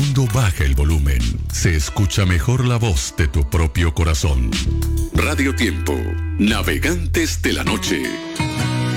Cuando baja el volumen, se escucha mejor la voz de tu propio corazón. Radio Tiempo, navegantes de la noche.